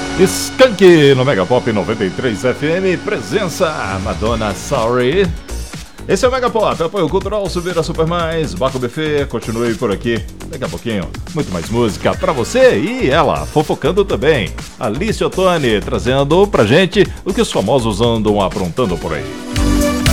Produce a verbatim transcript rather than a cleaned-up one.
Skank no Megapop noventa e três F M, presença Madonna Sorry. Esse é o Megapop, apoio cultural, Silveira Super Mais, Baco Buffet, continue por aqui. Daqui a pouquinho, muito mais música pra você e ela, fofocando também. Alice Ottoni, trazendo pra gente o que os famosos andam aprontando por aí.